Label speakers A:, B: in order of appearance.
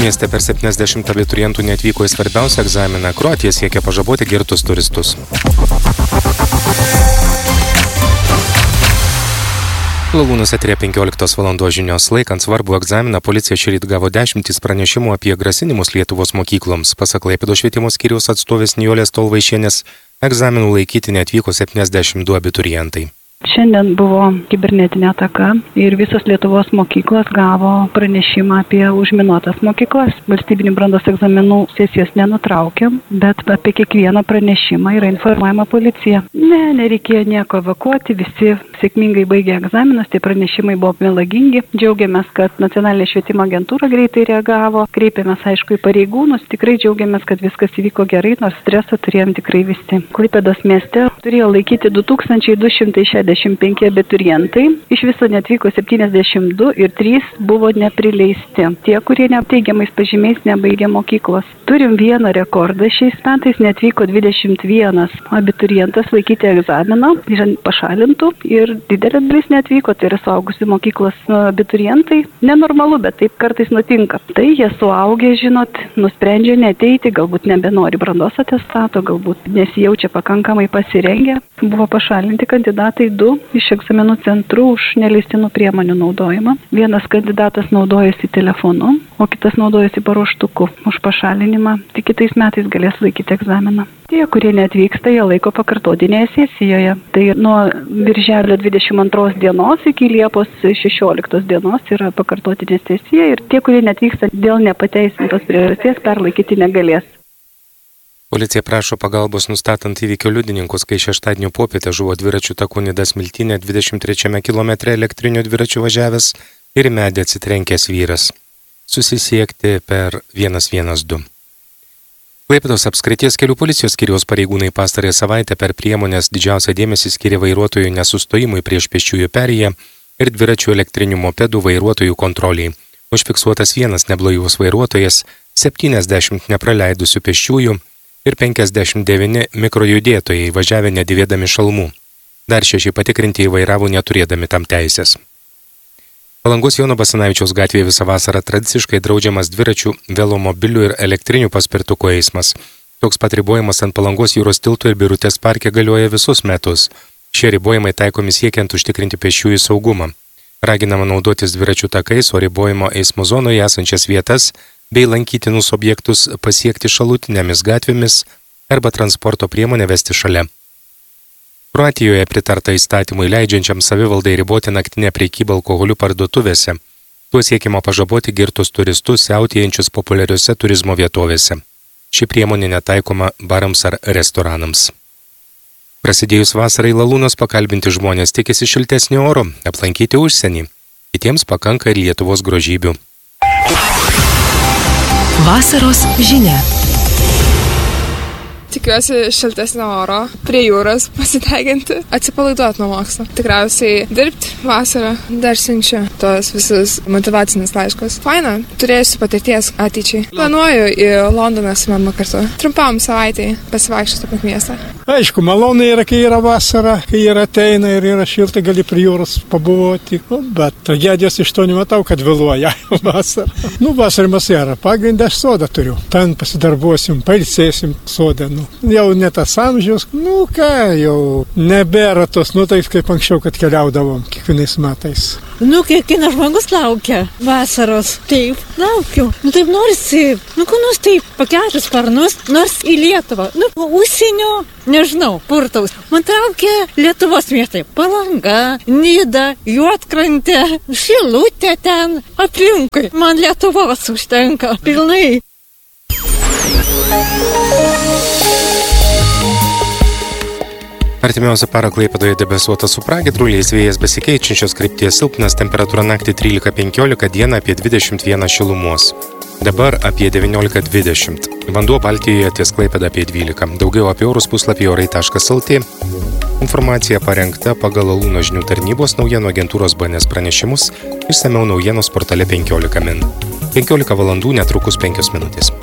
A: mieste per 70 abiturientų neatvyko į svarbiausią egzaminą. Kroatija siekia pažaboti girtus turistus. Lalūnuose 15 valandos žinios. Laikant svarbų egzaminą, policija šįryt gavo 10 pranešimų apie grasinimus Lietuvos mokykloms. Pasak Klaipėdos švietimo skyriaus atstovės Nijolės Tolvaišienės, egzaminų laikyti neatvyko 72 abiturientai.
B: Šiandien buvo kibernetinė ataka ir visos Lietuvos mokyklos gavo pranešimą apie užminuotas mokyklas. Valstybinių brandos egzaminų sesijos nenutraukėm, bet apie kiekvieną pranešimą yra informuojama policija. Nereikėjo nieko evakuoti, visi sėkmingai baigė egzaminus, tie pranešimai buvo melagingi. Džiaugiamės, kad Nacionalinė švietimo agentūra greitai reagavo, kreipėmės aišku į pareigūnus, tikrai džiaugiamės, kad viskas įvyko gerai, nors streso turėjom tikrai visi. Klaipėdos mieste turėjo laikyti 2265 abiturientai, iš viso netvyko 72 ir 3 buvo neprileisti. Tie, kurie neteigiamais pažymiais nebaigė mokyklos. Turim vieną rekordą šiais metais, netvyko 21 abiturientas laikyti egzamino, yra pašalintų ir didelė dalis netvyko, tai yra suaugusių mokyklos abiturientai. Nenormalu, bet taip kartais nutinka. Tai jie suaugę, žinot, nusprendžia neateiti, galbūt nebenori brandos atestato, galbūt nesijaučia pakankamai pasirengę. Buvo pašalinti kandidatai 2 iš egzaminų centrų už neleistinų priemonių naudojimą. Vienas kandidatas naudojasi telefonu, o kitas naudojasi paruoštuku už pašalinimą. Tik kitais metais galės laikyti egzaminą. Tie, kurie neatvyksta, jie laiko pakartotinėje sesijoje. Tai nuo birželio 22 dienos iki Liepos 16 dienos yra pakartotinė sesija ir tie, kurie neatvyksta dėl nepateisintos priežasties, perlaikyti negalės.
A: Policija prašo pagalbos nustatant įvykio liudininkus, kai šeštadienio popietę žuvo dviračių takų Nidas Miltinė 23 kilometre elektriniu dviračiu važiavęs ir į medį atsitrenkęs vyras. Susisiekti per 112. Klaipėdos apskrities kelių policijos skyriaus pareigūnai pastarąją savaitę per priemonės didžiausią dėmesį skiria vairuotojų nesustojimui prieš pėsčiųjų perėją ir dviračių elektrinių mopedų vairuotojų kontroliai. Užfiksuotas vienas neblaivus vairuotojas, 70 nepraleidusių pėsčiųjų ir 59 mikrojudėtojai važiavę nedėvėdami šalmų. Dar 6 patikrintieji vairavo neturėdami tam teisės. Palangos Jono Basanavičiaus gatvėje visą vasarą tradiciškai draudžiamas dviračių, velomobilių ir elektrinių paspirtukų eismas. Toks pat ribojimas ant Palangos jūros tilto ir Birutės parke galioja visus metus. Šie ribojimai taikomi siekiant užtikrinti pėsčiųjų saugumą. Raginama naudotis dviračių takais, o ribojimo eismo zonoje esančias vietas bei lankytinus objektus pasiekti šalutinėmis gatvėmis arba transporto priemonę vesti šalia. Kroatijoje pritarta įstatymui leidžiančiam savivaldai riboti naktinę prekybą alkoholiu parduotuvėse. Tuo siekiama pažaboti girtus turistus siautėjančius populiariose turizmo vietovėse. Ši priemonė netaikoma barams ar restoranams. Prasidėjus vasarai Lalūnos pakalbinti žmonės tikisi šiltesnio oro, aplankyti užsienį. Kitiems pakanka ir Lietuvos grožybių.
C: Vasaros žinia.
D: Tikiuosi šiltesnio oro, prie jūros pasiteiginti, atsipalaiduoti nuo mokslo. Tikriausiai dirbti vasarą, dar siunčiu tos visus motyvacinis laiškus. Faina, turėsiu patirties ateičiai. Planuoju į Londoną su mama kartu. Trumpam savaitai pasivaikščioti aplink miestą.
E: Aišku, malonu yra, kai yra vasara, kai yra ateina ir yra šilta, gali prie jūros pabuvoti. Bet tragedijos iš to nematau, kad vėluoja vasarą. Vasarimas yra, pagrindę aš sodą turiu. Ten pasidarbuosim, pailsėsim sodą. Jau ne tas amžius, jau nebėra tos nuotais, kaip anksčiau, kad keliaudavom kiekvienais metais.
F: Kiekvienas žmogus laukia vasaros. Taip, laukiu. Taip norisi, nors taip, pakelti sparnus, nors į Lietuvą. Užsienio, nežinau, purtaus. Man traukia Lietuvos miestai. Palanga, Nida, Juodkrantė, Šilutė ten, aplinkui. Man Lietuvos užtenka pilnai.
A: Artimiausią parą Klaipėdoje debesuota su pragiedruliais, vėjas besikeičiančios krypties silpnas, temperatūra naktį 13-15, dieną apie 21 šilumos. Dabar apie 19-20. Vanduo Baltijoje ties Klaipėda apie 12. Daugiau apie orus puslapyje orai.lt. Informacija parengta pagal Lalūno žinių tarnybos naujienų agentūros BNS pranešimus, išsamiau naujienos portale 15 min. 15 valandų netrukus 5 minutės.